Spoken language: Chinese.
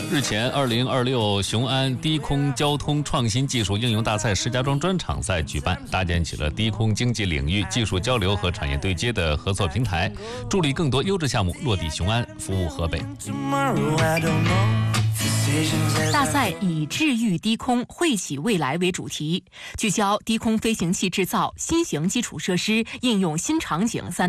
日前，2026雄安低空交通创新技术应用大赛石家庄专场赛举办，搭建起了低空经济领域技术交流和产业对接的合作平台，助力更多优质项目落地雄安，服务河北。 大赛以治愈低空、绘起未来为主题，聚焦低空飞行器制造、新型基础设施、应用新场景